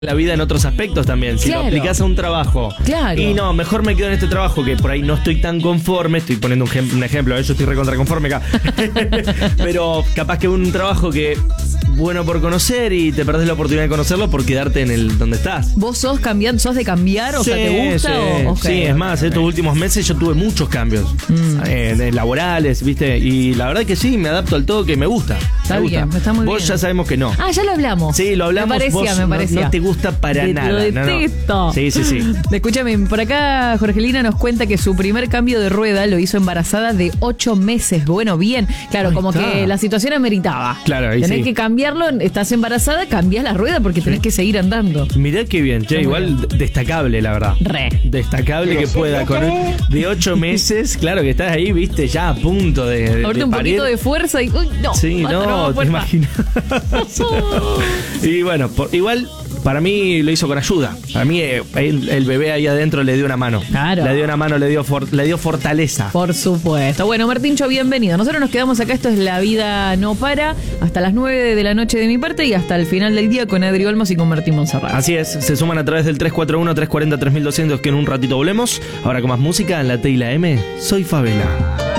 la vida en otros aspectos también. Si lo aplicás a un trabajo y no, mejor me quedo en este trabajo que por ahí no estoy tan conforme. Estoy poniendo un ejemplo, yo estoy recontra conforme acá. Pero capaz que un trabajo que bueno por conocer y te perdés la oportunidad de conocerlo por quedarte en el donde estás. ¿Vos sos de cambiar? O sea, ¿te gusta? Sí, es más, estos últimos meses yo tuve muchos cambios laborales, ¿viste? Y la verdad que sí, me adapto al todo, que me gusta. Está bien, está muy bien. Vos ya sabemos que no. Ah, ya lo hablamos. Sí, lo hablamos. Me parecía. No te gusta para nada. Lo detesto. No. Sí. Escúchame, por acá Jorgelina nos cuenta que su primer cambio de rueda lo hizo embarazada de 8 meses. Bueno, bien. Claro, ahí como está. Que la situación ameritaba. Claro, ahí tenés que cambiarlo, estás embarazada, cambiás la rueda porque tenés que seguir andando. Mirá qué bien, che, igual destacable, la verdad. Destacable que pueda con de 8 meses, claro que estás ahí, viste, ya a punto de ahorita un poquito de fuerza y uy, no. Sí, no, te imaginas. Y bueno, igual para mí lo hizo con ayuda. A mí el bebé ahí adentro le dio una mano. Claro. Le dio una mano, le dio fortaleza. Por supuesto. Bueno, Martincho, bienvenido. Nosotros nos quedamos acá. Esto es La Vida No Para. Hasta las 9 de la noche de mi parte y hasta el final del día con Adri Olmos y con Martín Monserrat. Así es. Se suman a través del 341-340-3200 que en un ratito volvemos. Ahora con más música en la T y la M. Soy Favela.